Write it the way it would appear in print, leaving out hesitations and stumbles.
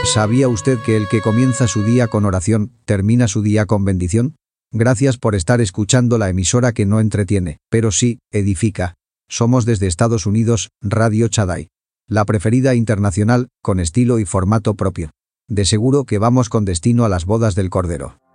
¿Sabía usted que el que comienza su día con oración, termina su día con bendición? Gracias por estar escuchando la emisora que no entretiene, pero sí, edifica. Somos desde Estados Unidos, Radio Shaddai. La preferida internacional, con estilo y formato propio. De seguro que vamos con destino a las bodas del Cordero.